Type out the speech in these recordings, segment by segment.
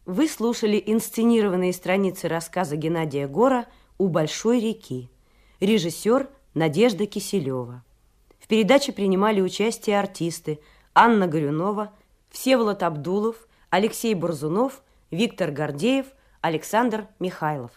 Вы слушали инсценированные страницы рассказа Геннадия Гора «У большой реки». Режиссер Надежда Киселева. В передаче принимали участие артисты Анна Горюнова, Всеволод Абдулов, Алексей Борзунов, Виктор Гордеев, Александр Михайлов.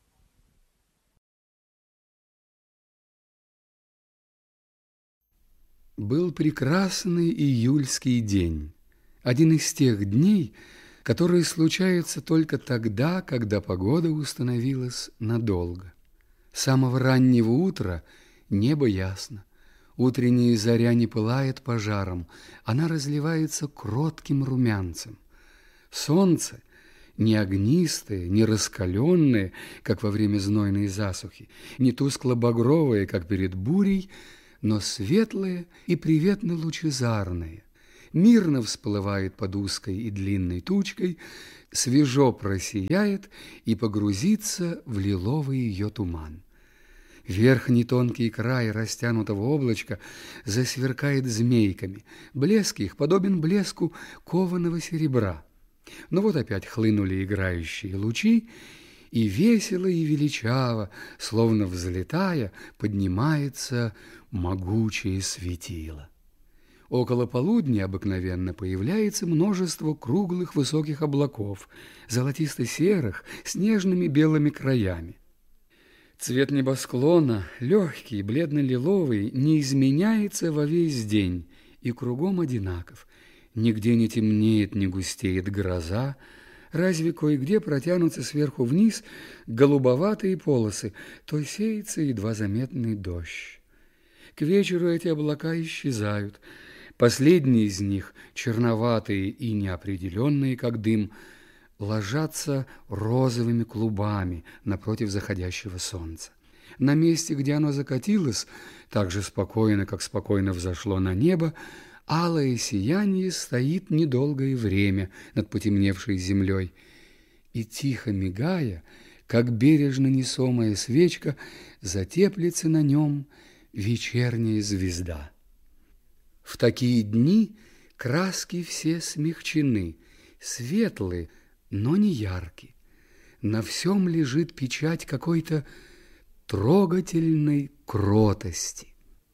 Был прекрасный июльский день. Один из тех дней, которые случаются только тогда, когда погода установилась надолго. С самого раннего утра небо ясно. Утренняя заря не пылает пожаром, она разливается кротким румянцем. Солнце не огнистое, не раскаленное, как во время знойной засухи, не тускло-багровое, как перед бурей, но светлое и приветно лучезарное. Мирно всплывает под узкой и длинной тучкой, свежо просияет и погрузится в лиловый ее туман. Верхний тонкий край растянутого облачка засверкает змейками. Блеск их подобен блеску кованого серебра. Но вот опять хлынули играющие лучи, и весело и величаво, словно взлетая, поднимается могучее светило. Около полудня обыкновенно появляется множество круглых высоких облаков, золотисто-серых, с нежными белыми краями. Цвет небосклона, легкий, бледно-лиловый, не изменяется во весь день и кругом одинаков. Нигде не темнеет, не густеет гроза, разве кое-где протянутся сверху вниз голубоватые полосы, то сеется едва заметный дождь. К вечеру эти облака исчезают. Последние из них, черноватые и неопределенные, как дым, ложатся розовыми клубами напротив заходящего солнца. На месте, где оно закатилось, так же спокойно, как спокойно взошло на небо, алое сияние стоит недолгое время над потемневшей землей, и, тихо мигая, как бережно несомая свечка, затеплится на нем вечерняя звезда. В такие дни краски все смягчены, светлые, но не яркие. На всем лежит печать какой-то трогательной кротости.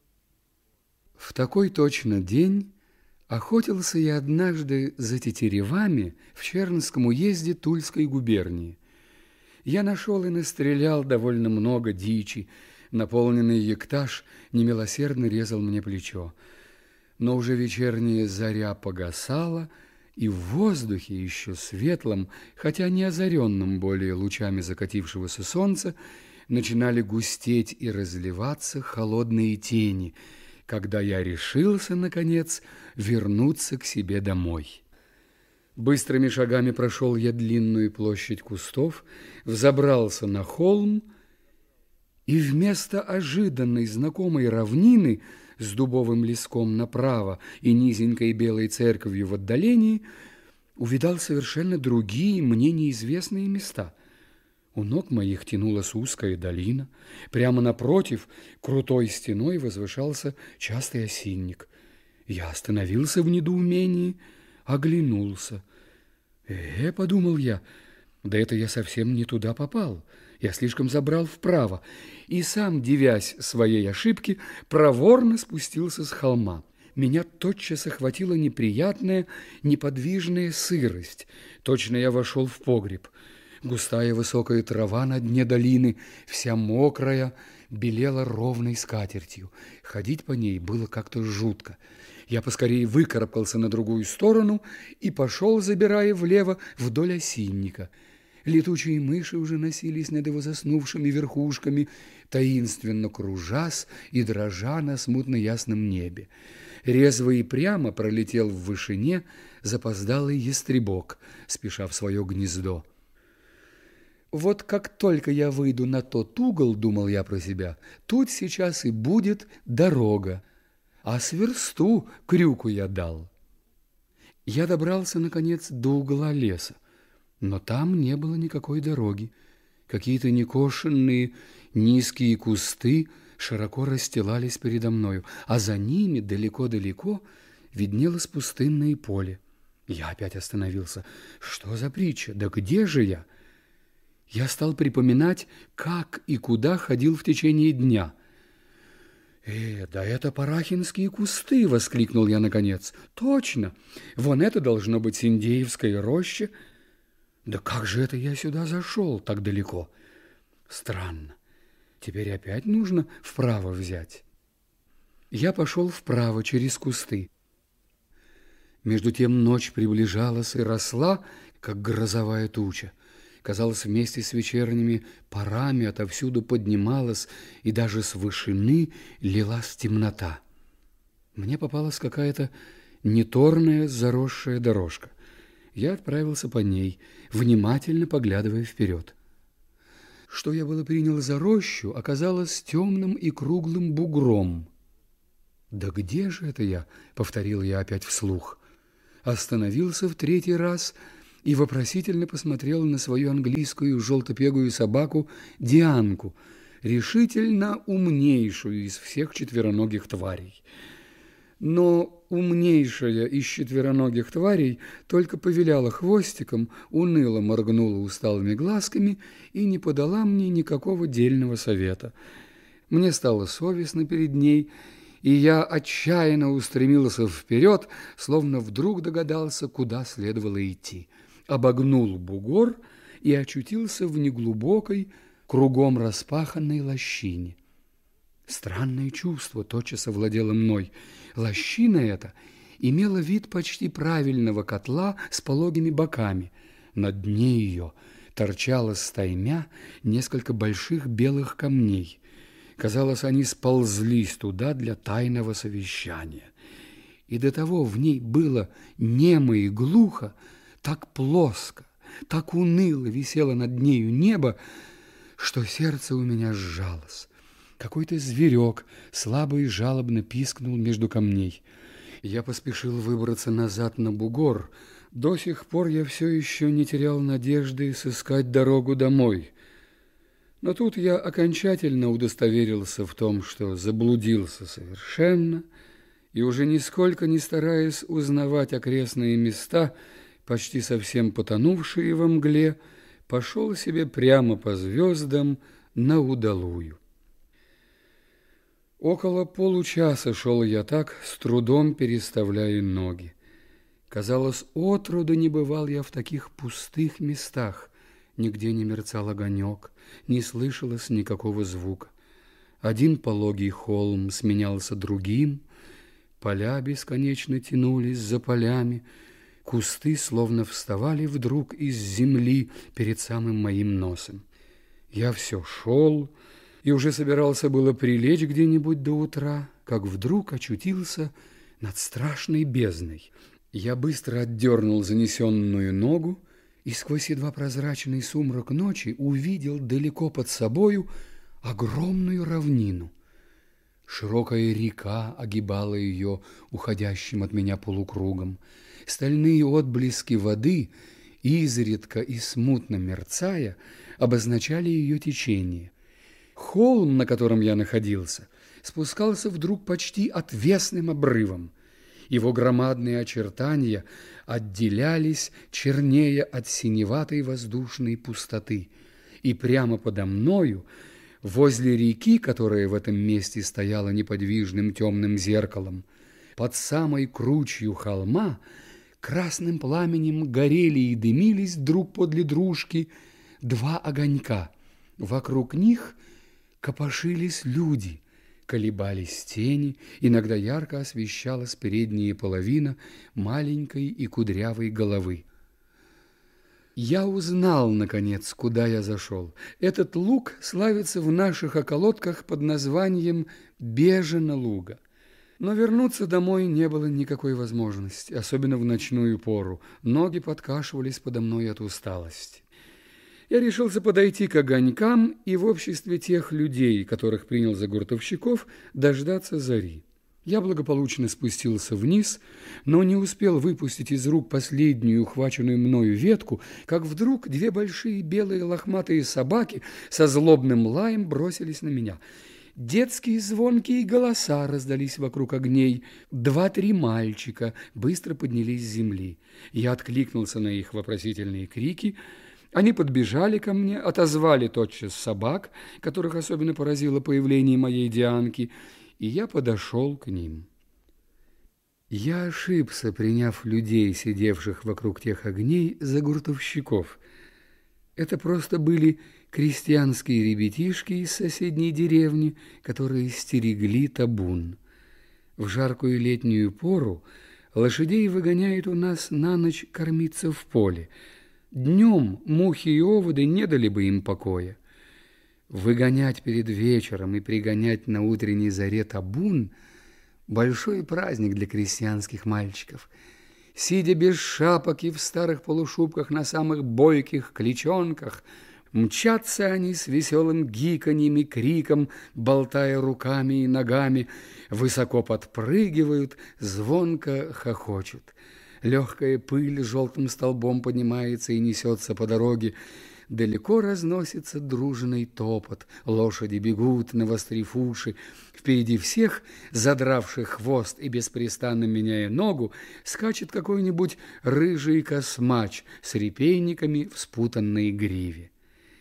В такой точно день охотился я однажды за тетеревами в Чернском уезде Тульской губернии. Я нашел и настрелял довольно много дичи. Наполненный ектаж немилосердно резал мне плечо. Но уже вечерняя заря погасала, и в воздухе еще светлом, хотя не озаренном более лучами закатившегося солнца, начинали густеть и разливаться холодные тени, когда я решился, наконец, вернуться к себе домой. Быстрыми шагами прошел я длинную площадь кустов, взобрался на холм, и вместо ожиданной знакомой равнины с дубовым леском направо и низенькой белой церковью в отдалении увидал совершенно другие, мне неизвестные места. У ног моих тянулась узкая долина, прямо напротив крутой стеной возвышался частый осинник. Я остановился в недоумении, оглянулся. Подумал я, да это я совсем не туда попал. Я слишком забрал вправо, и сам, дивясь своей ошибке, проворно спустился с холма. Меня тотчас охватила неприятная, неподвижная сырость. Точно я вошел в погреб. Густая высокая трава на дне долины, вся мокрая, белела ровной скатертью. Ходить по ней было как-то жутко. Я поскорее выкарабкался на другую сторону и пошел, забирая влево, вдоль осинника. Летучие мыши уже носились над его заснувшими верхушками, таинственно кружась и дрожа на смутно ясном небе. Резво и прямо пролетел в вышине запоздалый ястребок, спеша в свое гнездо. Вот как только я выйду на тот угол, думал я про себя, тут сейчас и будет дорога, а с версту крюку я дал. Я добрался, наконец, до угла леса. Но там не было никакой дороги. Какие-то некошенные низкие кусты широко расстилались передо мною, а за ними далеко-далеко виднелось пустынное поле. Я опять остановился. Что за притча? Да где же я? Я стал припоминать, как и куда ходил в течение дня. Да это парахинские кусты!» — воскликнул я наконец. «Точно! Вон это должно быть Синдеевская роща. Да как же это я сюда зашел так далеко? Странно. Теперь опять нужно вправо взять». Я пошел вправо через кусты. Между тем ночь приближалась и росла, как грозовая туча. Казалось, вместе с вечерними парами отовсюду поднималась, и даже с вышины лилась темнота. Мне попалась какая-то неторная заросшая дорожка. Я отправился по ней, внимательно поглядывая вперед. Что я было принял за рощу, оказалось темным и круглым бугром. «Да где же это я?» — повторил я опять вслух. Остановился в третий раз и вопросительно посмотрел на свою английскую желтопегую собаку Дианку, решительно умнейшую из всех четвероногих тварей. Но умнейшая из четвероногих тварей только повиляла хвостиком, уныло моргнула усталыми глазками и не подала мне никакого дельного совета. Мне стало совестно перед ней, и я отчаянно устремился вперед, словно вдруг догадался, куда следовало идти. Обогнул бугор и очутился в неглубокой, кругом распаханной лощине. Странное чувство тотчас овладело мной. Лощина эта имела вид почти правильного котла с пологими боками. На дне ее торчало стаймя несколько больших белых камней. Казалось, они сползлись туда для тайного совещания. И до того в ней было немо и глухо, так плоско, так уныло висело над нею небо, что сердце у меня сжалось. Какой-то зверек слабо и жалобно пискнул между камней. Я поспешил выбраться назад на бугор. До сих пор я все еще не терял надежды сыскать дорогу домой. Но тут я окончательно удостоверился в том, что заблудился совершенно, и уже нисколько не стараясь узнавать окрестные места, почти совсем потонувшие во мгле, пошел себе прямо по звездам на удалую. Около получаса шел я так, с трудом переставляя ноги. Казалось, отроду не бывал я в таких пустых местах. Нигде не мерцал огонек, не слышалось никакого звука. Один пологий холм сменялся другим, поля бесконечно тянулись за полями, кусты словно вставали вдруг из земли перед самым моим носом. Я все шел и уже собирался было прилечь где-нибудь до утра, как вдруг очутился над страшной бездной. Я быстро отдернул занесенную ногу и сквозь едва прозрачный сумрак ночи увидел далеко под собою огромную равнину. Широкая река огибала ее уходящим от меня полукругом. Стальные отблески воды, изредка и смутно мерцая, обозначали ее течение. Холм, на котором я находился, спускался вдруг почти отвесным обрывом. Его громадные очертания отделялись, чернея от синеватой воздушной пустоты. И прямо подо мною, возле реки, которая в этом месте стояла неподвижным темным зеркалом, под самой кручью холма, красным пламенем горели и дымились друг подле дружки два огонька. Вокруг них копошились люди, колебались тени, иногда ярко освещалась передняя половина маленькой и кудрявой головы. Я узнал, наконец, куда я зашел. Этот луг славится в наших околотках под названием Бежина луга. Но вернуться домой не было никакой возможности, особенно в ночную пору. Ноги подкашивались подо мной от усталости. Я решился подойти к огонькам и в обществе тех людей, которых принял за гуртовщиков, дождаться зари. Я благополучно спустился вниз, но не успел выпустить из рук последнюю ухваченную мною ветку, как вдруг две большие белые лохматые собаки со злобным лаем бросились на меня. Детские звонкие голоса раздались вокруг огней. 2-3 мальчика быстро поднялись с земли. Я откликнулся на их вопросительные крики. Они подбежали ко мне, отозвали тотчас собак, которых особенно поразило появление моей Дианки, и я подошел к ним. Я ошибся, приняв людей, сидевших вокруг тех огней, за гуртовщиков. Это просто были крестьянские ребятишки из соседней деревни, которые стерегли табун. В жаркую летнюю пору лошадей выгоняют у нас на ночь кормиться в поле. Днем мухи и оводы не дали бы им покоя. Выгонять перед вечером и пригонять на утренней заре табун – большой праздник для крестьянских мальчиков. Сидя без шапок и в старых полушубках на самых бойких кличонках, мчатся они с веселым гиканьем и криком, болтая руками и ногами, высоко подпрыгивают, звонко хохочут. Легкая пыль желтым столбом поднимается и несется по дороге. Далеко разносится дружный топот. Лошади бегут, навострив уши. Впереди всех, задравших хвост и беспрестанно меняя ногу, скачет какой-нибудь рыжий космач с репейниками в спутанной гриве.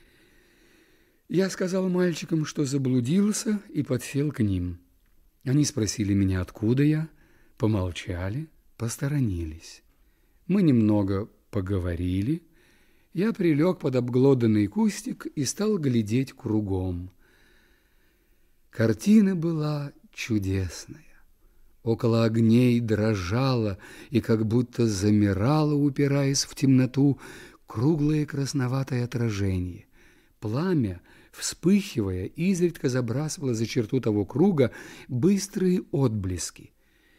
Я сказал мальчикам, что заблудился, и подсел к ним. Они спросили меня, откуда я, помолчали, посторонились. Мы немного поговорили. Я прилег под обглоданный кустик и стал глядеть кругом. Картина была чудесная. Около огней дрожало и как будто замирало, упираясь в темноту, круглое красноватое отражение. Пламя, вспыхивая, изредка забрасывало за черту того круга быстрые отблески.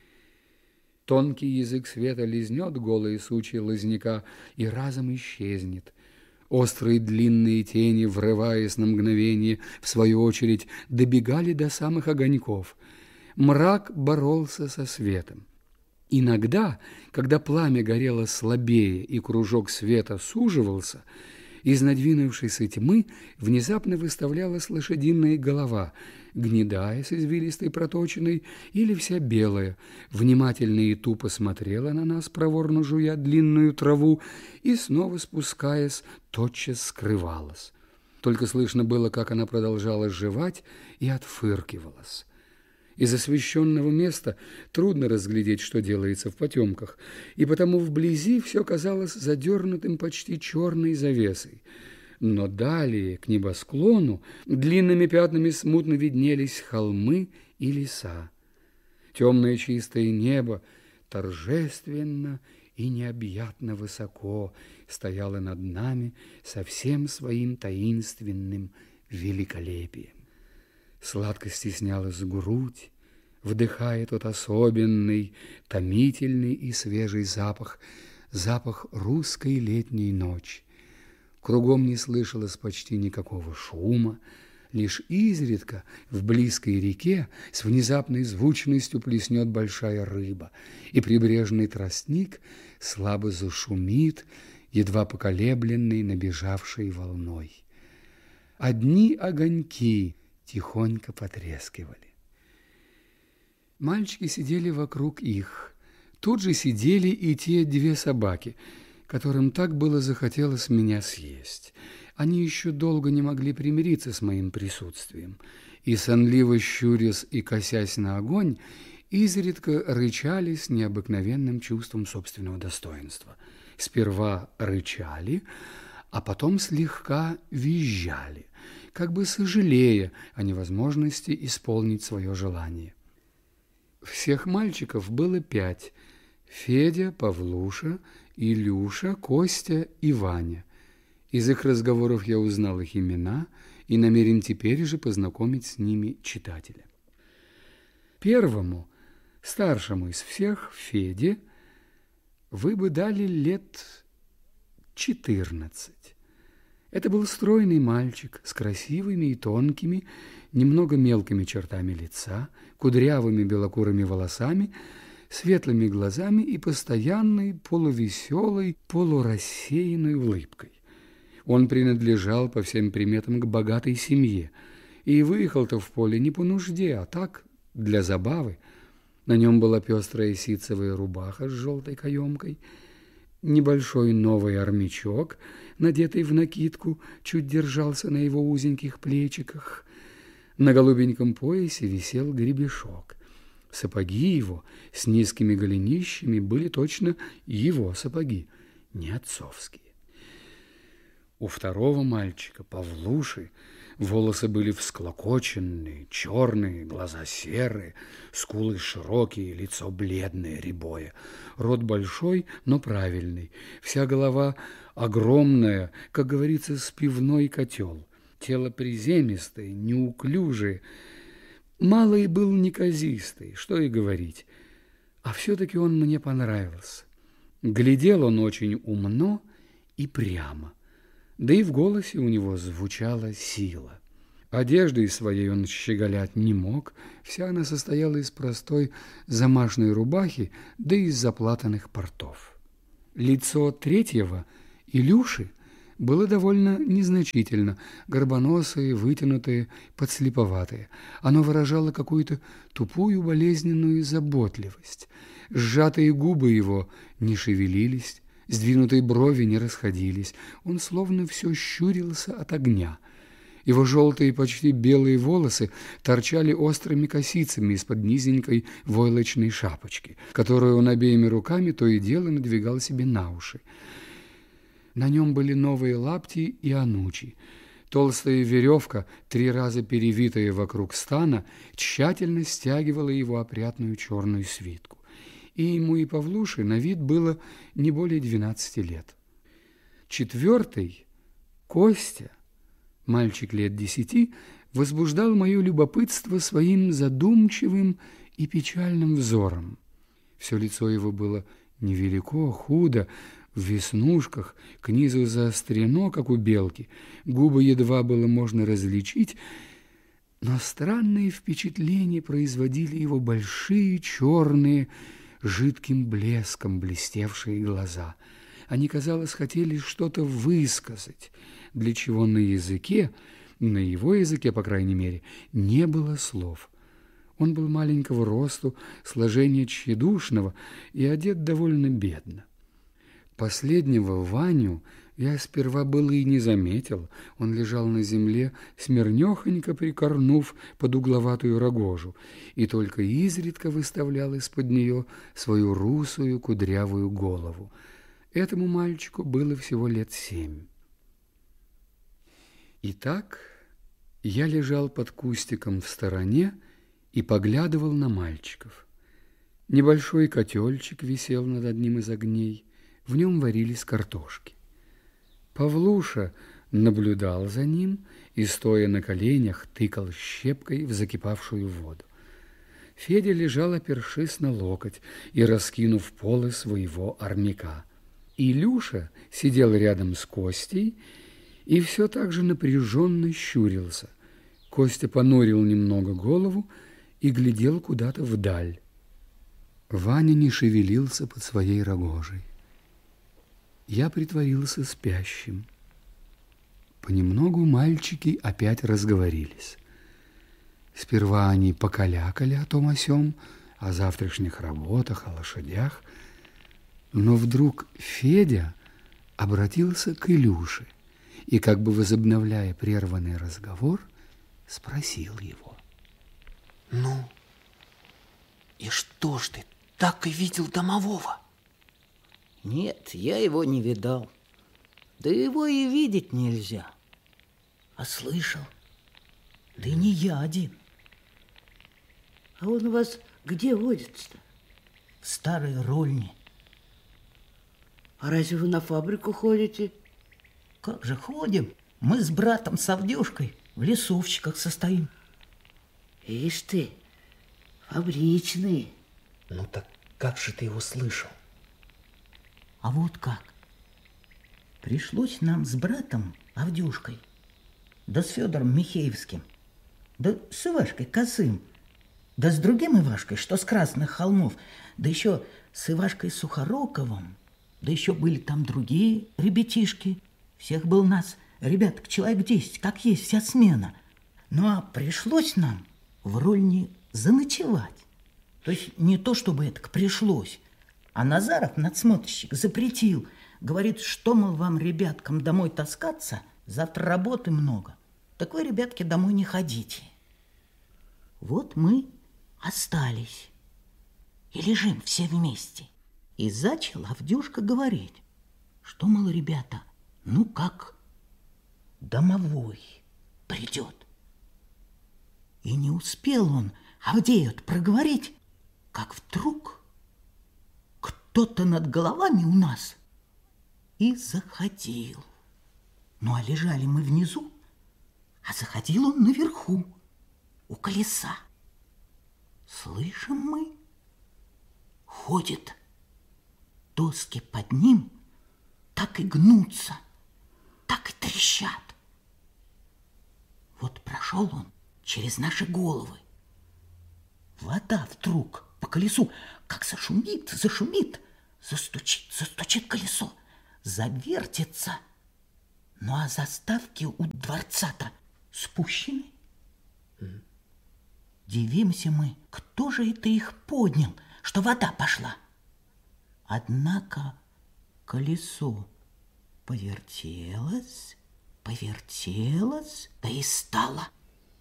Тонкий язык света лизнет голые сучья лозняка и разом исчезнет. Острые длинные тени, врываясь на мгновение, в свою очередь, добегали до самых огоньков. Мрак боролся со светом. Иногда, когда пламя горело слабее и кружок света суживался, из надвинувшейся тьмы внезапно выставлялась лошадиная голова, гнедая с извилистой проточиной или вся белая, внимательно и тупо смотрела на нас, проворно жуя длинную траву, и снова спускаясь, тотчас скрывалась. Только слышно было, как она продолжала жевать и отфыркивалась. Из освещенного места трудно разглядеть, что делается в потемках, и потому вблизи все казалось задернутым почти черной завесой. Но далее, к небосклону, длинными пятнами смутно виднелись холмы и леса. Темное чистое небо торжественно и необъятно высоко стояло над нами со всем своим таинственным великолепием. Сладко стеснялась грудь, вдыхая тот особенный, томительный и свежий запах, запах русской летней ночи. Кругом не слышалось почти никакого шума, лишь изредка в близкой реке с внезапной звучностью плеснет большая рыба, и прибрежный тростник слабо зашумит, едва поколебленный набежавшей волной. Одни огоньки тихонько потрескивали. Мальчики сидели вокруг их. Тут же сидели и те 2 собаки, которым так было захотелось меня съесть. Они еще долго не могли примириться с моим присутствием, и, сонливо щурясь и косясь на огонь, изредка рычали с необыкновенным чувством собственного достоинства. Сперва рычали, а потом слегка визжали, как бы сожалея о невозможности исполнить свое желание. Всех мальчиков было 5: Федя, Павлуша, Илюша, Костя и Ваня. Из их разговоров я узнал их имена и намерен теперь же познакомить с ними читателя. Первому, старшему из всех, Феде, вы бы дали лет 14. Это был стройный мальчик с красивыми и тонкими, немного мелкими чертами лица, кудрявыми белокурыми волосами, светлыми глазами и постоянной полувеселой, полурассеянной улыбкой. Он принадлежал по всем приметам к богатой семье, и выехал-то в поле не по нужде, а так, для забавы. На нем была пестрая ситцевая рубаха с желтой каемкой, небольшой новый армячок, надетый в накидку, чуть держался на его узеньких плечиках. На голубеньком поясе висел гребешок. Сапоги его с низкими голенищами были точно его сапоги, не отцовские. У второго мальчика, Павлуши, волосы были всклокоченные, черные, глаза серые, скулы широкие, лицо бледное, рябое, рот большой, но правильный, вся голова огромная, как говорится, с пивной котел, тело приземистое, неуклюжее, малый был неказистый, что и говорить, а все-таки он мне понравился. Глядел он очень умно и прямо. Да и в голосе у него звучала сила. Одеждой своей он щеголять не мог, вся она состояла из простой замашной рубахи, да и из заплатанных портов. Лицо третьего, Илюши, было довольно незначительно, горбоносое, вытянутое, подслеповатое. Оно выражало какую-то тупую болезненную заботливость. Сжатые губы его не шевелились, сдвинутые брови не расходились. Он словно все щурился от огня. Его желтые, почти белые волосы торчали острыми косицами из-под низенькой войлочной шапочки, которую он обеими руками то и дело надвигал себе на уши. На нем были новые лапти и анучи. Толстая веревка, 3 раза перевитая вокруг стана, тщательно стягивала его опрятную черную свитку. И ему, и Павлуше на вид было не более 12 лет. Четвертый, Костя, мальчик лет 10, возбуждал мое любопытство своим задумчивым и печальным взором. Все лицо его было невелико, худо, в веснушках, к низу заострено, как у белки, губы едва было можно различить, но странные впечатления производили его большие черные, жидким блеском блестевшие глаза. Они, казалось, хотели что-то высказать, для чего на языке, на его языке, по крайней мере, не было слов. Он был маленького росту, сложения тщедушного и одет довольно бедно. Последнего Ваню я сперва было и не заметил. Он лежал на земле, смирнёхонько прикорнув под угловатую рогожу, и только изредка выставлял из-под нее свою русую кудрявую голову. Этому мальчику было всего лет 7. Итак, я лежал под кустиком в стороне и поглядывал на мальчиков. Небольшой котельчик висел над одним из огней, в нем варились картошки. Павлуша наблюдал за ним и, стоя на коленях, тыкал щепкой в закипавшую воду. Федя лежал, опершись на локоть и раскинув полы своего армяка. Илюша сидел рядом с Костей и все так же напряженно щурился. Костя понурил немного голову и глядел куда-то вдаль. Ваня не шевелился под своей рогожей. Я притворился спящим. Понемногу мальчики опять разговорились. Сперва они покалякали о том о сём, о завтрашних работах, о лошадях. Но вдруг Федя обратился к Илюше и, как бы возобновляя прерванный разговор, спросил его. Ну, и что ж ты, так и видел домового? Нет, я его не видал. Да его и видеть нельзя. А слышал? Да и не я один. А он у вас где водится-то? В старой рольне. А разве вы на фабрику ходите? Как же ходим? Мы с братом Савдюшкой в лесовщиках состоим. Ишь ты, фабричный. Ну так как же ты его слышал? А вот как. Пришлось нам с братом Авдюшкой, да с Федором Михеевским, да с Ивашкой Косым, да с другим Ивашкой, что с Красных холмов, да еще с Ивашкой Сухороковым, да еще были там другие ребятишки. Всех был нас, ребяток, человек 10, как есть, вся смена. Ну, а пришлось нам в Рольне заночевать. То есть не то, чтобы это пришлось, а Назаров, надсмотрщик, запретил. Говорит, что, мол, вам, ребяткам, домой таскаться, завтра работы много. Так вы, ребятки, домой не ходите. Вот мы остались и лежим все вместе. И зачал Авдюшка говорить, что, мол, ребята, ну как домовой придет. И не успел он Авдею проговорить, как вдруг кто-то над головами у нас и заходил. Ну, а лежали мы внизу, а заходил он наверху, у колеса. Слышим мы, ходит, доски под ним так и гнутся, так и трещат. Вот прошел он через наши головы. Вода вдруг по колесу как зашумит, застучит колесо, завертится. Ну, а заставки у дворца-то спущены. Дивимся мы, кто же это их поднял, что вода пошла. Однако колесо повертелось, да и стало.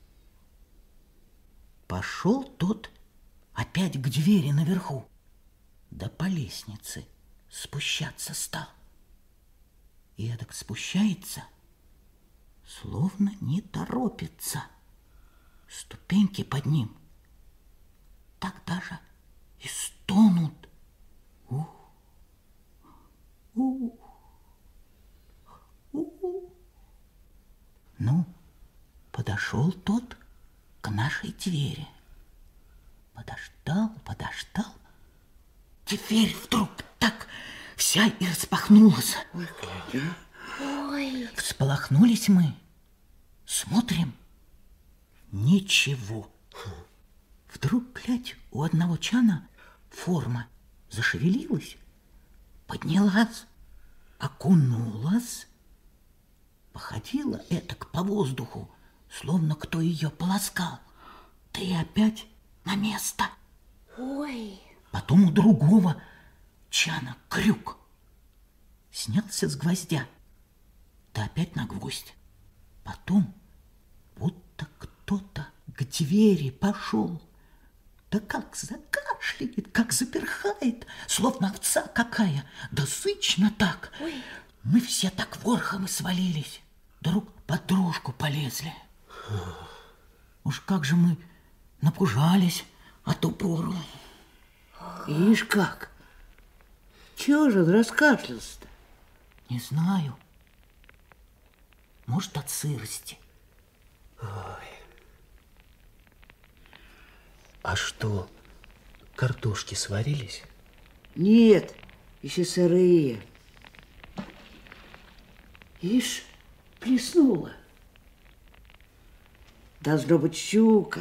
Пошел тот опять к двери наверху, да по лестнице спущаться стал. И эдак спущается, словно не торопится. Ступеньки под ним так даже и стонут. Ну, подошел тот к нашей двери. Подождал. Дверь вдруг так вся и распахнулась. Ой. Всполохнулись мы, смотрим. Ничего. Вдруг, глядь, у одного чана форма зашевелилась, поднялась, окунулась, походила этак по воздуху, словно кто ее полоскал, да и опять на место. Ой. Потом у другого чана крюк снялся с гвоздя, да опять на гвоздь. Потом будто кто-то к двери пошел, да как закашляет, как заперхает, словно овца какая, да зычно так. Ой. Мы все так ворхом и свалились, друг под дружку полезли. Уж как же мы напужались от упору. Ишь как? Чего же он раскашлялся-то? Не знаю. Может, от сырости. А что, картошки сварились? Нет, еще сырые. Ишь, плеснула. Должно быть щука.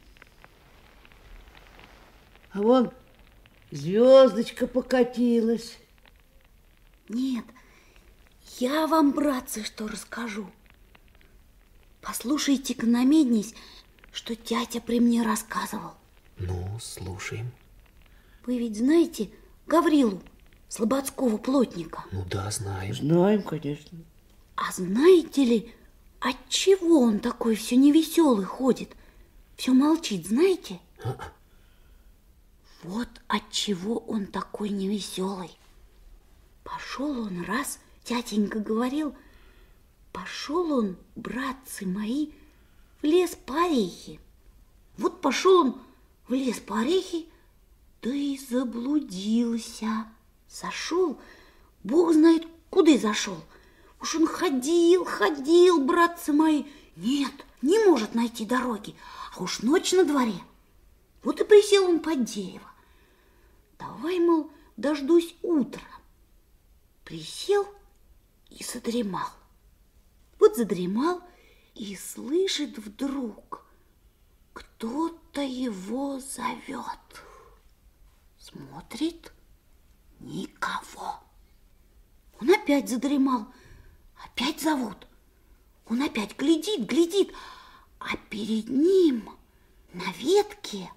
А вон звездочка покатилась. Нет, я вам, братцы, что расскажу. Послушайте-ка на меднись, что тятя при мне рассказывал. Ну, слушаем. Вы ведь знаете Гаврилу, слободского плотника? Ну да, знаем. Знаем, конечно. А знаете ли, отчего он такой все невеселый ходит? Все молчит, знаете? Вот отчего он такой невеселый. Пошел он раз, тятенька говорил, пошел он, братцы мои, в лес по орехи. Вот пошел он в лес по орехи, да и заблудился. Зашел, Бог знает, куда зашел. Уж он ходил, братцы мои. Нет, не может найти дороги, а уж ночь на дворе. Вот и присел он под дерево. Давай, мол, дождусь утра. Присел и задремал. Вот задремал и слышит вдруг, кто-то его зовет. Смотрит, никого. Он опять задремал, опять зовут. Он опять глядит, А перед ним на ветке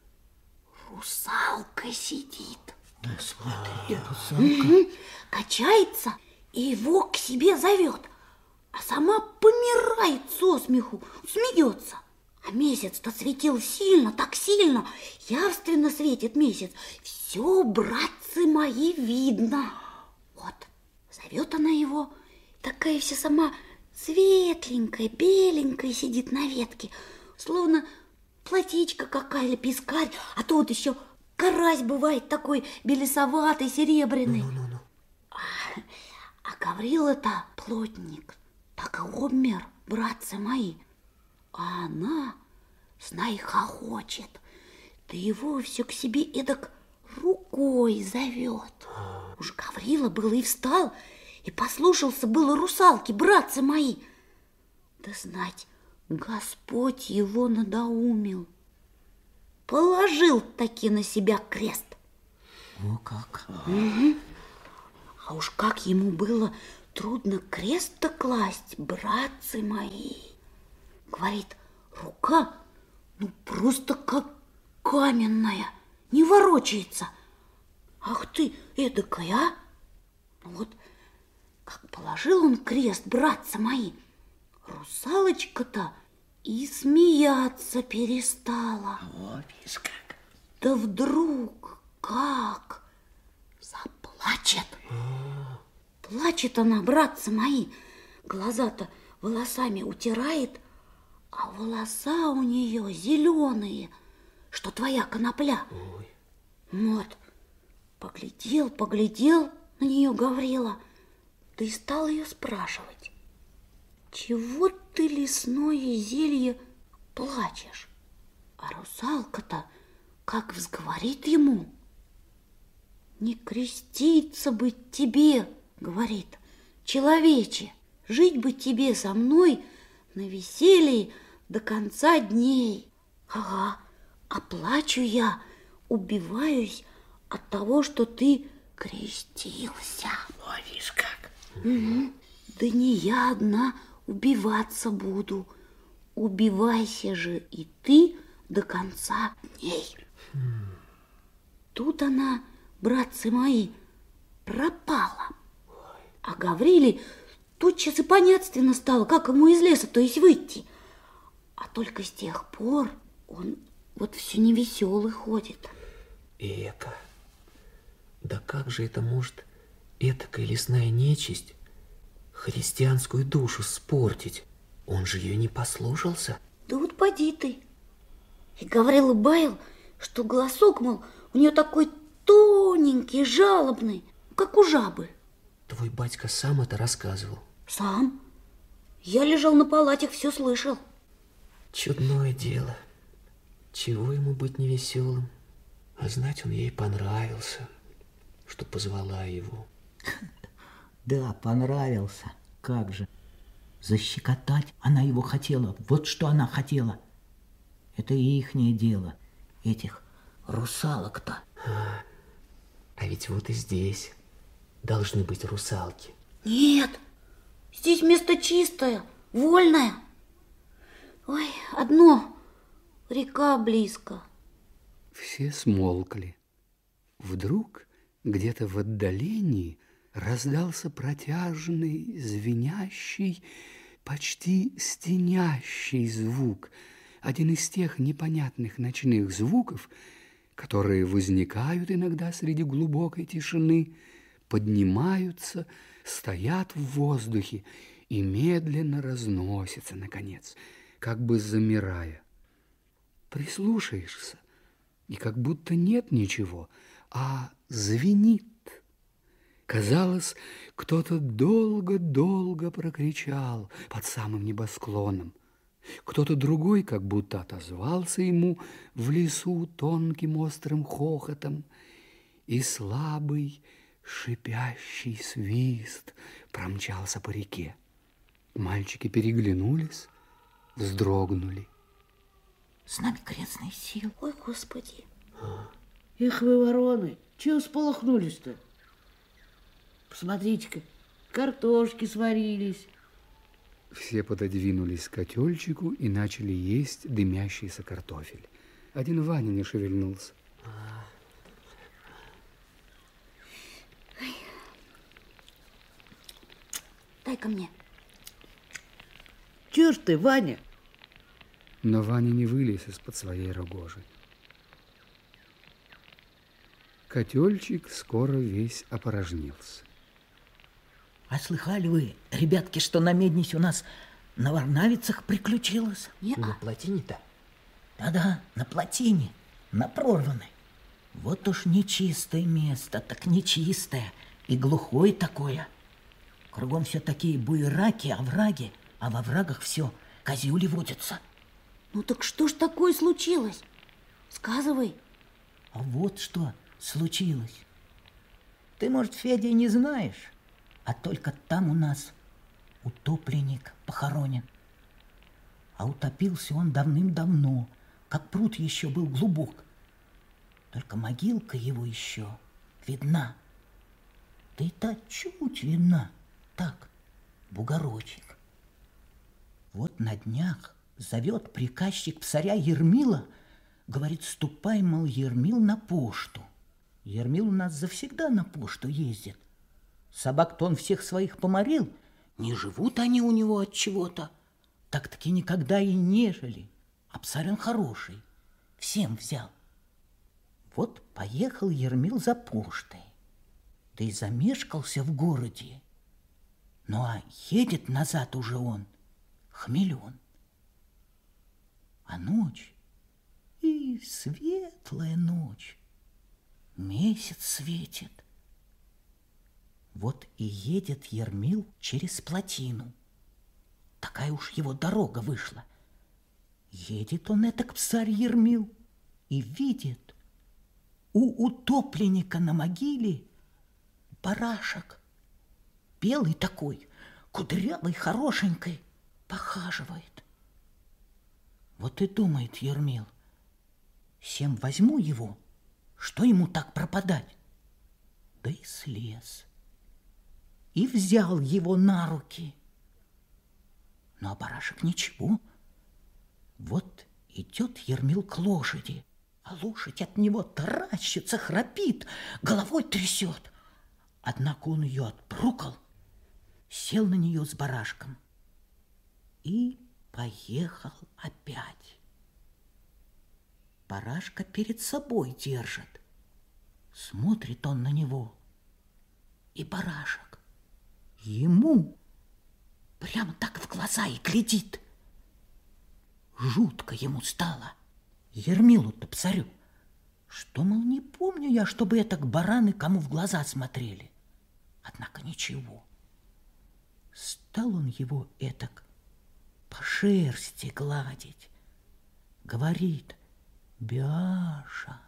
русалка сидит. Да, смотри, русалка. Качается и его к себе зовет, а сама помирает со смеху, смеется. А месяц-то светил сильно, так сильно, явственно светит месяц. Все, братцы мои, видно. Вот, зовет она его, такая вся сама светленькая, беленькая сидит на ветке, словно платичка какая или пескарь, а то вот еще карась бывает такой белесоватый, серебряный. А Гаврила-то плотник, так и обмер, братцы мои. А она, знай, хохочет, да его все к себе эдак рукой зовет. Уж Гаврила было и встал, и послушался было русалки, братцы мои. Да знать, Господь его надоумил. Положил таки на себя крест. О, как. А уж как ему было трудно крест-то класть, братцы мои. Говорит, рука, ну просто как каменная, не ворочается. Ах ты эдакая, а? Ну вот, как положил он крест, братцы мои, русалочка-то и смеяться перестала. О, видишь как. Да вдруг как заплачет. Плачет она, братцы мои, глаза-то волосами утирает, а волоса у нее зеленые, что твоя конопля. Ой. Вот, поглядел на нее Гаврила, да и стал ее спрашивать: чего ты, лесное зелье, плачешь? А русалка-то как взговорит ему: не креститься бы тебе, говорит, человече, жить бы тебе со мной на веселье до конца дней. Ага, а плачу я, убиваюсь от того, что ты крестился. О, видишь как. Да не я одна убиваться буду. Убивайся же и ты до конца дней. Тут она, братцы мои, пропала. А Гавриле тотчас и понятственно стало, как ему из леса, то есть выйти. А только с тех пор он вот все невеселый ходит. Эка, да как же это может этакая лесная нечисть христианскую душу спортить? Он же ее не послушался. Да вот поди ты. И Гаврила баял, что голосок, мол, у нее такой тоненький, жалобный, как у жабы. Твой батька сам это рассказывал. Сам. Я лежал на палатях, все слышал. Чудное дело. Чего ему быть невеселым? А знать, он ей понравился, что позвала его. Да, понравился. Как же. Защекотать она его хотела. Вот что она хотела. Это ихнее дело. Этих русалок-то. А ведь вот и здесь должны быть русалки. Нет, здесь место чистое, вольное. Ой, одно, река близко. Все смолкли. Вдруг где-то в отдалении раздался протяжный, звенящий, почти стенящий звук. Один из тех непонятных ночных звуков, которые возникают иногда среди глубокой тишины, поднимаются, стоят в воздухе и медленно разносятся, наконец, как бы замирая. Прислушаешься, и как будто нет ничего, а звенит. Казалось, кто-то долго-долго прокричал под самым небосклоном. Кто-то другой как будто отозвался ему в лесу тонким острым хохотом, и слабый шипящий свист промчался по реке. Мальчики переглянулись, вздрогнули. С нами крестные силы. Ой, Господи. Эх вы, вороны, чего сполохнулись-то? Посмотрите-ка, картошки сварились. Все пододвинулись к котельчику и начали есть дымящийся картофель. Один Ваня не шевельнулся. Дай-ка мне. Чё ж ты, Ваня? Но Ваня не вылез из-под своей рогожи. Котельчик скоро весь опорожнился. А слыхали вы, ребятки, что на Меднисе у нас на Варнавицах приключилось? На плотине-то? Да-да, на плотине, на прорванной. Вот уж нечистое место, так нечистое и глухое такое. Кругом все такие буераки, овраги, а во врагах все козюли водятся. Ну так что ж такое случилось? Сказывай. А вот что случилось. Ты, может, Федя, не знаешь, а только там у нас утопленник похоронен. А утопился он давным-давно, как пруд еще был глубок. Только могилка его еще видна. Да и та чуть видна, так, бугорочек. Вот на днях зовет приказчик псаря Ермила, говорит, ступай, мол, Ермил, на пошту. Ермил у нас завсегда на пошту ездит. Собак-то он всех своих поморил, не живут они у него от чего-то. Так-таки никогда и не жили, а псарь он хороший, всем взял. Вот поехал Ермил за поштой, да и замешкался в городе. Ну а едет назад уже он, хмелен. А ночь, и светлая ночь, месяц светит. Вот и едет Ермил через плотину. Такая уж его дорога вышла. Едет он этак псарь Ермил и видит, у утопленника на могиле барашек, белый такой, кудрявый, хорошенький, похаживает. Вот и думает Ермил, всем возьму его, что ему так пропадать? Да и слез, и взял его на руки. Ну, а барашек ничего. Вот идет Ермил к лошади, а лошадь от него таращится, храпит, головой трясет. Однако он ее отпрукал, сел на нее с барашком и поехал опять. Барашка перед собой держит. Смотрит он на него, и барашек ему прямо так в глаза и глядит. Жутко ему стало, Ермилу-то псарю, что, мол, не помню я, чтобы этак бараны кому в глаза смотрели. Однако ничего. Стал он его этак по шерсти гладить. Говорит: Бяша,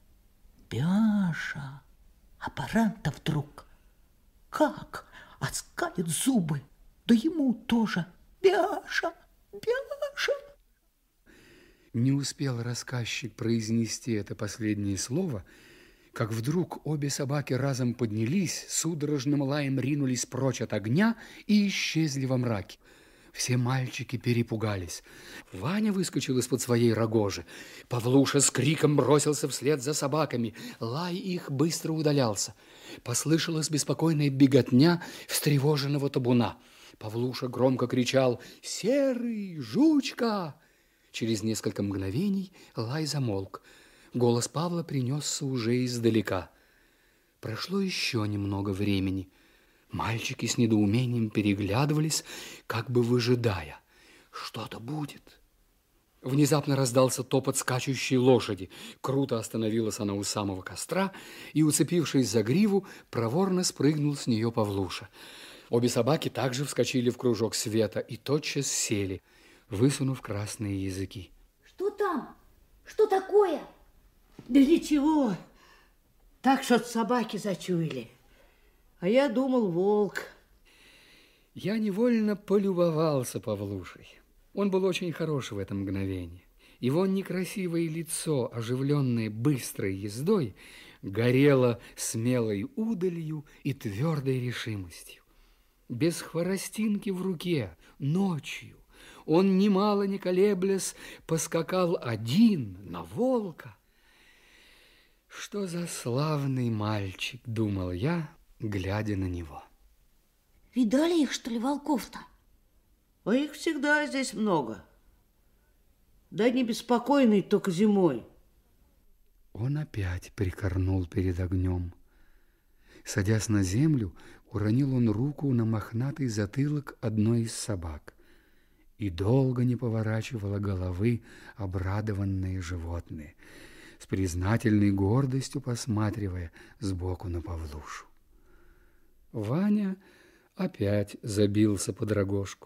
Бяша. А баран-то вдруг как оскалит зубы, да ему тоже: Бяша, Бяша. Не успел рассказчик произнести это последнее слово, как вдруг обе собаки разом поднялись, судорожным лаем ринулись прочь от огня и исчезли во мраке. Все мальчики перепугались. Ваня выскочил из-под своей рогожи. Павлуша с криком бросился вслед за собаками. Лай их быстро удалялся. Послышалась беспокойная беготня встревоженного табуна. Павлуша громко кричал: «Серый! Жучка!» Через несколько мгновений лай замолк. Голос Павла принесся уже издалека. Прошло еще немного времени. Мальчики с недоумением переглядывались, как бы выжидая. Что-то будет. Внезапно раздался топот скачущей лошади. Круто остановилась она у самого костра, и, уцепившись за гриву, проворно спрыгнул с нее Павлуша. Обе собаки также вскочили в кружок света и тотчас сели, высунув красные языки. Что там? Что такое? Да ничего, так что собаки зачуяли. А я думал, волк. Я невольно полюбовался Павлушей. Он был очень хорош в это мгновение. Его некрасивое лицо, оживленное быстрой ездой, горело смелой удалью и твердой решимостью. без хворостинки в руке, ночью, он, немало не колеблясь, поскакал один на волка. Что за славный мальчик, думал я, глядя на него. Видали их, что ли, волков-то? А их всегда здесь много. Да не беспокойный только зимой. Он опять прикорнул перед огнем. Садясь на землю, уронил он руку на мохнатый затылок одной из собак и долго не поворачивало головы обрадованные животные, с признательной гордостью посматривая сбоку на Павлушу. Ваня опять забился под рогожку.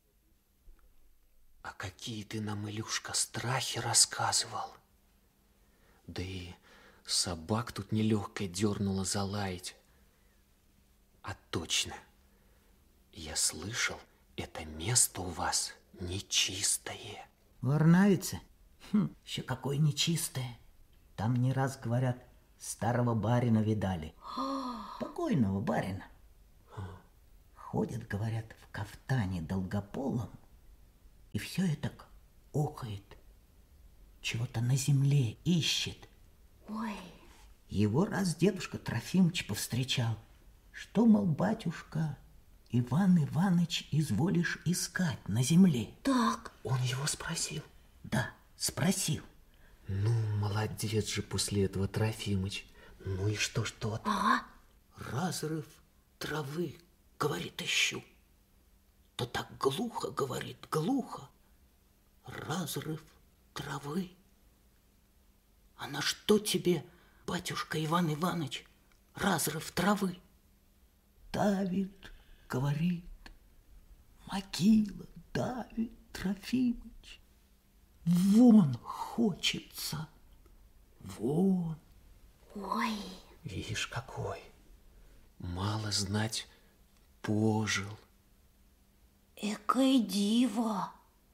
А какие ты нам, Илюшка, страхи рассказывал. Да и собак тут нелегкое дернуло залаять. А точно, я слышал, это место у вас нечистое. Варнавица? Еще какое нечистое. Там не раз, говорят, старого барина видали. Покойного барина. Ходит, говорят, в кафтане долгополом, и все это охает. Чего-то на земле ищет. Ой. Его раз дедушка Трофимыч повстречал. Что, мол, батюшка, Иван Иваныч изволишь искать на земле? Так. Он его спросил? Да, спросил. Ну, молодец же после этого Трофимыч. Ну и что ж тот? Ага. Разрыв травы, говорит, ищу. Да так глухо, говорит, глухо. Разрыв травы. А на что тебе, батюшка Иван Иваныч, разрыв травы? Давит, говорит, могила давит, Трофимыч. Вон хочется, вон. Ой. Видишь, какой. Мало знать, пожил. Экое диво.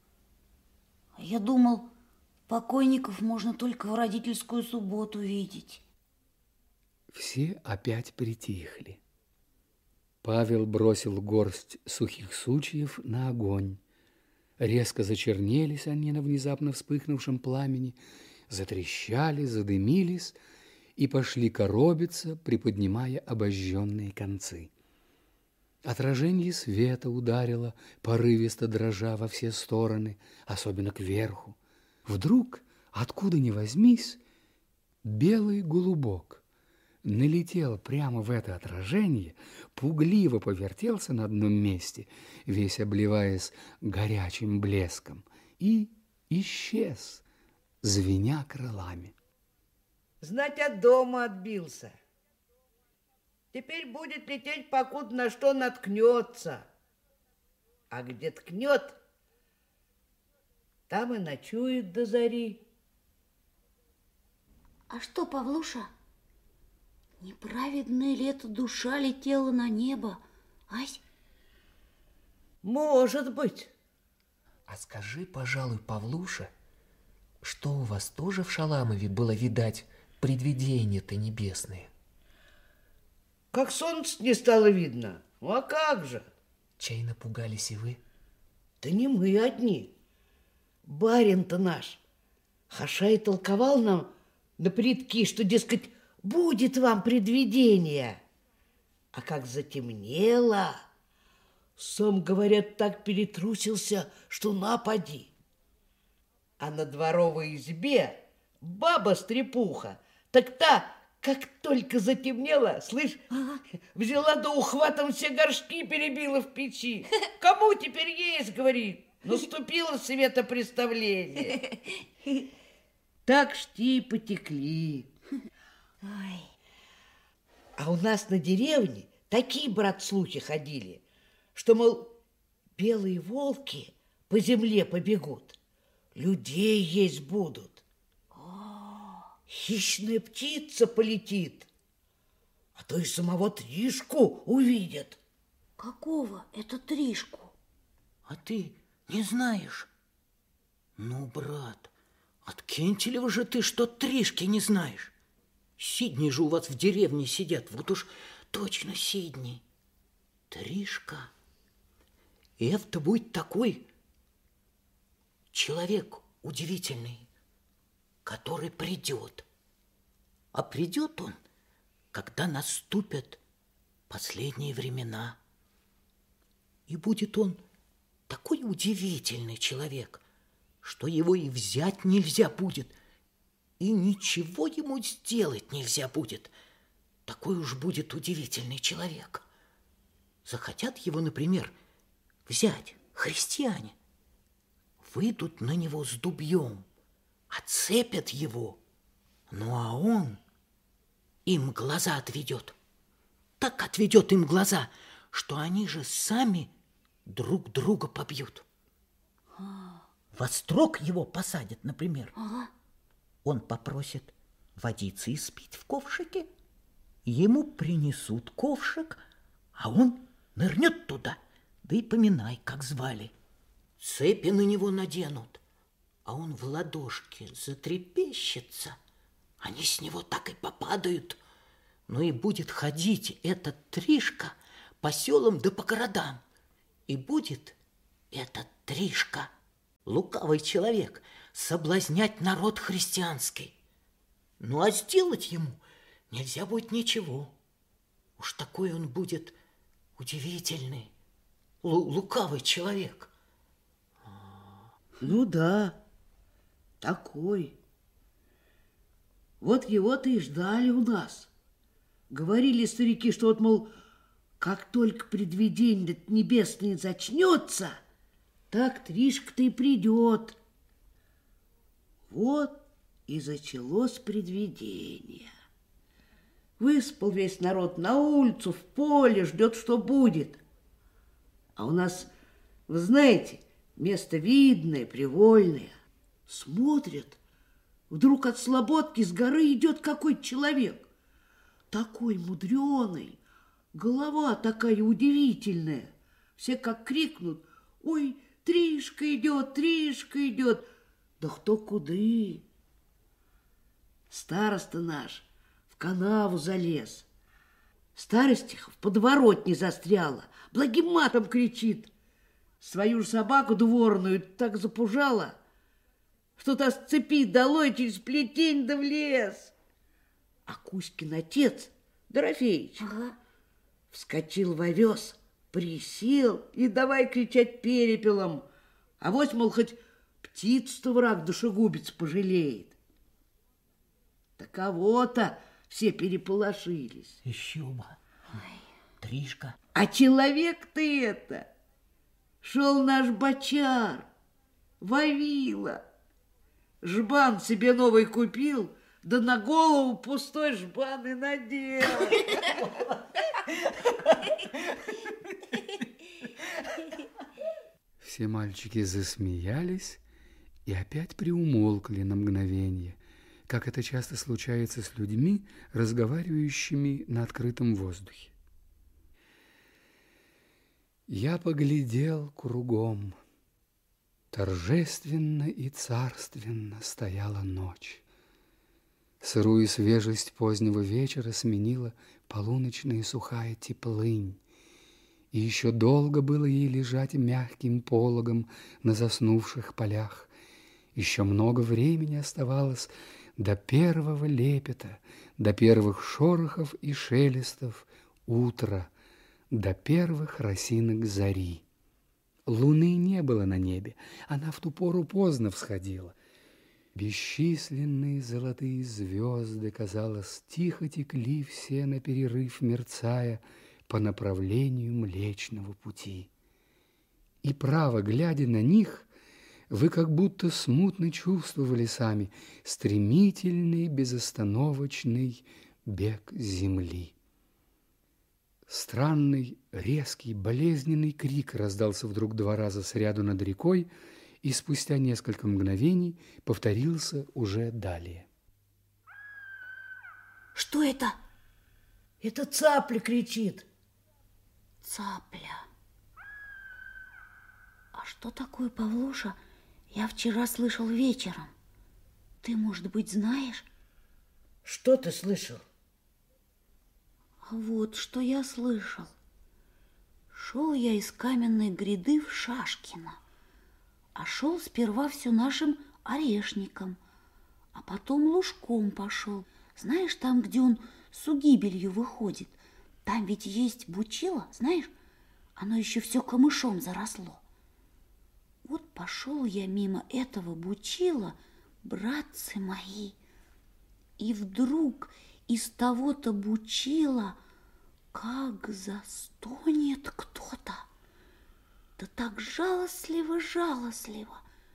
Я думал, покойников можно только в родительскую субботу видеть. Все опять притихли. Павел бросил горсть сухих сучьев на огонь. Резко зачернелись они на внезапно вспыхнувшем пламени, затрещали, задымились и пошли коробиться, приподнимая обожженные концы. Отражение света ударило, порывисто дрожа во все стороны, особенно кверху. Вдруг, откуда ни возьмись, белый голубок налетел прямо в это отражение, пугливо повертелся на одном месте, весь обливаясь горячим блеском, и исчез, звеня крылами. Знать, от дома отбился. Теперь будет лететь, покуда на что наткнется. А где ткнет, там и ночует до зари. А что, Павлуша, неправедная ли эта душа летела на небо, ась? Может быть. А скажи, пожалуй, Павлуша, что у вас тоже в Шаламове было видать предвидения-то небесные? Как солнце не стало видно. Ну, а как же? Чай напугались и вы? Да не мы одни. Барин-то наш Хашай толковал нам на предки, что, дескать, будет вам предвидение. А как затемнело, сам, говорят, так перетрусился, что напади. А на дворовой избе баба-стрепуха, так та, как только затемнело, слышь, взяла да ухватом все горшки перебила в печи. Кому теперь есть, говорит, наступило светопреставление. Так шти потекли. Ой. А у нас на деревне такие, брат, слухи ходили, что, мол, белые волки по земле побегут, людей есть будут. Хищная птица полетит, а то и самого Тришку увидят. Какого это Тришку? А ты не знаешь? Ну, брат, откиньте же ты, что Тришки не знаешь? Сидни же у вас в деревне сидят, вот уж точно Сидни. Тришка это будет такой человек удивительный, который придет. А придет он, когда наступят последние времена. И будет он такой удивительный человек, что его и взять нельзя будет, и ничего ему сделать нельзя будет. Такой уж будет удивительный человек. Захотят его, например, взять христиане, выйдут на него с дубьем, отцепят его, ну а он им глаза отведет. Так отведет им глаза, что они же сами друг друга побьют. Во строк его посадят, например. Он попросит водицы испить в ковшике, ему принесут ковшик, а он нырнет туда, да и поминай, как звали. Цепи на него наденут, а он в ладошке затрепещется, они с него так и попадают. Ну и будет ходить этот Тришка по селам да по городам. И будет этот Тришка, лукавый человек, соблазнять народ христианский. Ну а сделать ему нельзя будет ничего. Уж такой он будет удивительный, лукавый человек. Ну да, такой. Вот его-то и ждали у нас. Говорили старики, что вот, мол, как только предвидение небесное зачнется, так Тришка-то и придет. Вот и началось предвидение. Выспал весь народ на улицу, в поле, ждет, что будет. А у нас, вы знаете, место видное, привольное. Смотрят, вдруг от слободки с горы идет какой-то человек. Такой мудреный, голова такая удивительная. Все как крикнут: ой, Тришка идет, Тришка идет. Да кто куды? Староста наш в канаву залез. Старостиха в подворотне застряла, благим матом кричит. Свою же собаку дворную так запужала, что та с цепи долой через плетень да в лес. А Кузькин отец, Дорофеич, вскочил в овес, присел и давай кричать перепелом. Авось, мол, хоть птицу-то враг душегубец пожалеет. Таково-то все переполошились. Еще бы. Тришка. А человек-то это шел наш бочар, Вавила. Жбан себе новый купил, да на голову пустой жбан и надел. Все мальчики засмеялись и опять приумолкли на мгновение, как это часто случается с людьми, разговаривающими на открытом воздухе. Я поглядел кругом. Торжественно и царственно стояла ночь. Сырую свежесть позднего вечера сменила полуночная сухая теплынь, и еще долго было ей лежать мягким пологом на заснувших полях. Еще много времени оставалось до первого лепета, до первых шорохов и шелестов утра, до первых росинок зари. Луны не было на небе, она в ту пору поздно всходила. Бесчисленные золотые звезды, казалось, тихо текли все на перерыв, мерцая по направлению Млечного Пути. И право, глядя на них, вы как будто смутно чувствовали сами стремительный, безостановочный бег земли. Странный, резкий, болезненный крик раздался вдруг 2 раза сряду над рекой, и спустя несколько мгновений повторился уже далее. Что это? Это цапля кричит. Цапля. А что такое, Павлуша, я вчера слышал вечером? Ты, может быть, знаешь? Что ты слышал? А вот что я слышал, Шел я из каменной гряды в Шашкино, а шел сперва все нашим орешником, а потом лужком пошел. Знаешь, там, где он с угибелью выходит, там ведь есть бучило, знаешь, оно еще все камышом заросло. Вот пошел я мимо этого бучила, братцы мои, и вдруг из того-то бучила как застонет кто-то, да так жалостливо-жалостливо.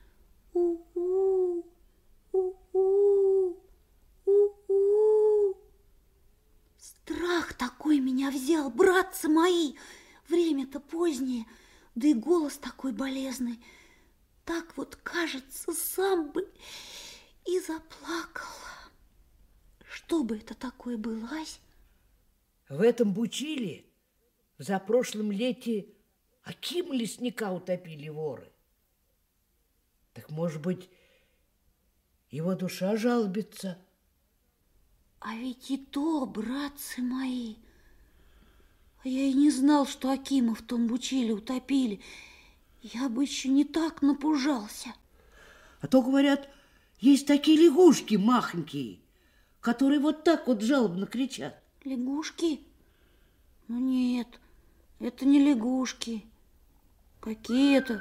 У-у, у-у, у-у. Страх такой меня взял, братцы мои. Время-то позднее, да и голос такой болезный. Так вот, кажется, сам бы и заплакал. Что бы это такое было, ась? В этом бучиле в запрошлом лете Акима лесника утопили воры. Так, может быть, его душа жалобится? А ведь и то, братцы мои, я и не знал, что Акима в том бучиле утопили. Я бы еще не так напужался. А то, говорят, есть такие лягушки махонькие, которые вот так вот жалобно кричат. Лягушки? Ну нет, это не лягушки. Какие это?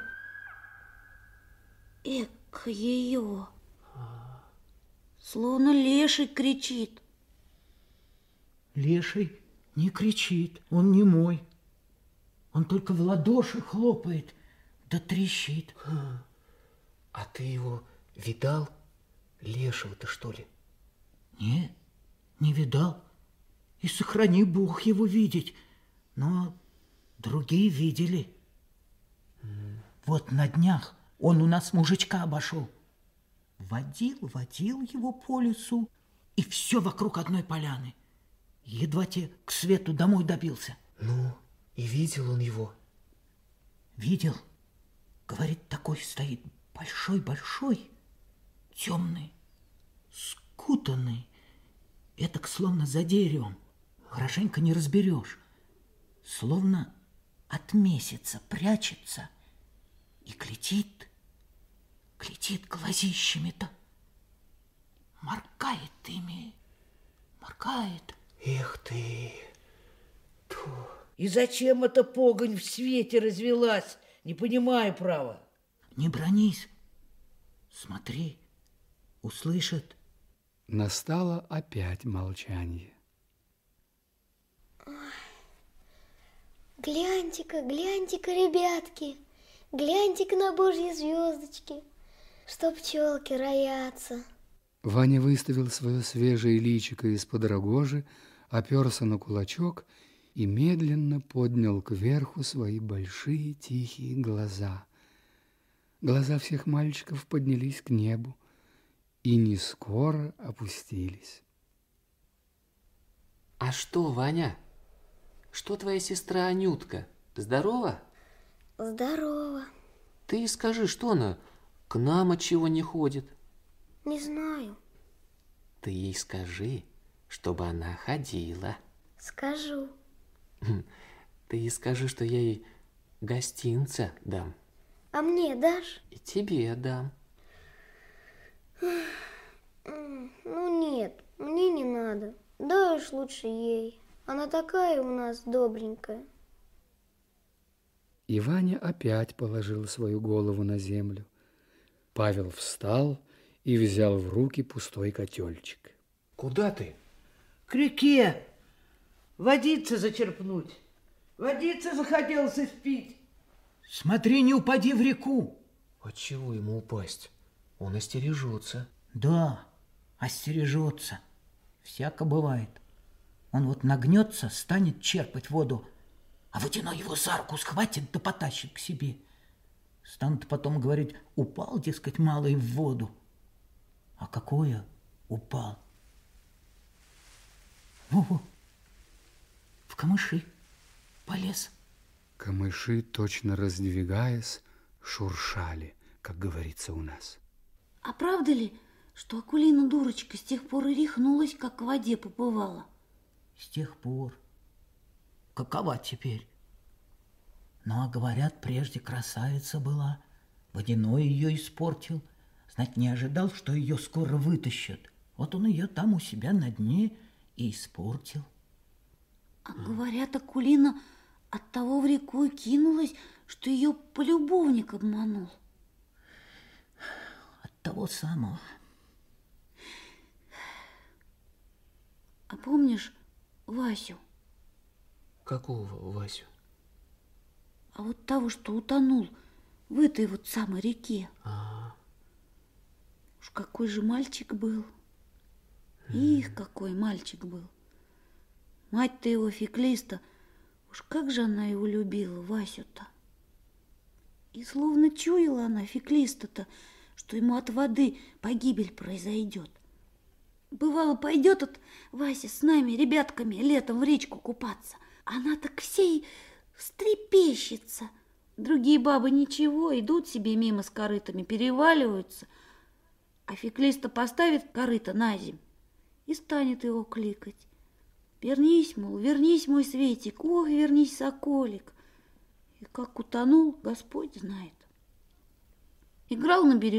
Эк, ее. Словно леший кричит. Леший не кричит, он не мой. Он только в ладоши хлопает, да трещит. А ты его видал, лешего-то, что ли? Нет, не видал. И сохрани Бог его видеть. Но другие видели. Вот на днях он у нас мужичка обошел. Водил его по лесу, и все вокруг одной поляны. Едва те к свету домой добился. Ну, и видел он его? Видел. Говорит, такой стоит большой-большой, темный, скутанный. Этак словно за деревом. Хорошенько не разберешь. Словно от месяца прячется и глядит глазищами-то. Моргает ими, моргает. Эх ты! И зачем эта погонь в свете развелась? Не понимаю, право. Не бронись. Смотри, услышит. Настало опять молчание. Гляньте-ка, ребятки, гляньте-ка на божьи звездочки, что пчелки роятся. Ваня выставил свое свежее личико из-под рогожи, оперся на кулачок и медленно поднял кверху свои большие тихие глаза. Глаза всех мальчиков поднялись к небу и не скоро опустились. А что, Ваня? Что твоя сестра Анютка? Здорова? Здорово. Ты скажи, что она к нам отчего не ходит? Не знаю. Ты ей скажи, чтобы она ходила. Скажу. Ты ей скажи, что я ей гостинца дам. А мне дашь? И тебе дам. Ну нет, мне не надо. Дай уж лучше ей. Она такая у нас добренькая. И Ваня опять положил свою голову на землю. Павел встал и взял в руки пустой котелчик. Куда ты? К реке. Водицы зачерпнуть. Водицы захотелось испить. Смотри, не упади в реку. А чего ему упасть? Он остережется. Да, остережется. Всяко бывает. Он вот нагнется, станет черпать воду, а водяной его за руку схватит да потащит к себе. Станут потом говорить, упал, дескать, малый в воду. А какое упал? Во-во, в камыши полез. Камыши, точно раздвигаясь, шуршали, как говорится у нас. А правда ли, что Акулина дурочка с тех пор и рехнулась, как в воде поплывала? С тех пор. Какова теперь? Ну, а говорят, прежде красавица была. Водяной ее испортил. Знать, не ожидал, что ее скоро вытащат. Вот он ее там у себя на дне и испортил. А говорят, Акулина от того в реку и кинулась, что ее полюбовник обманул. От того самого. А помнишь Васю? Какого Васю? А вот того, что утонул в этой вот самой реке. Уж какой же мальчик был. Их, какой мальчик был. Мать-то его, Феклиста, уж как же она его любила, Васю-то. И словно чуяла она, Феклиста-то, что ему от воды погибель произойдет. Бывало, пойдет от Вася с нами, ребятками, летом в речку купаться. Она так всей встрепещется. Другие бабы ничего, идут себе мимо с корытами, переваливаются. А Феклиста поставит корыто на земь и станет его кликать. Вернись, мол, вернись, мой Светик, ох, вернись, соколик. И как утонул, Господь знает. Играл на берегу